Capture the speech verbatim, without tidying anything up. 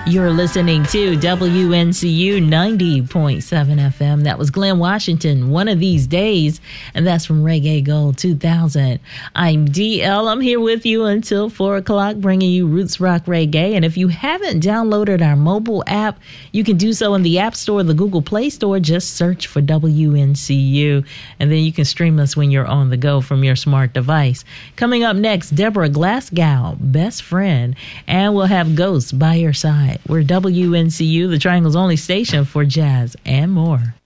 You're listening to W N C U ninety point seven F M. That was Glenn Washington, One of These Days, and that's from Reggae Gold two thousand. I'm D L. I'm here with you until four o'clock, bringing you Roots Rock Reggae. And if you haven't downloaded our mobile app, you can do so in the App Store, the Google Play Store. Just search for W N C U, and then you can stream us when you're on the go from your smart device. Coming up next, Deborah Glasgow, Best Friend, and we'll have Ghost by your side. We're W N C U, the Triangle's only station for jazz and more.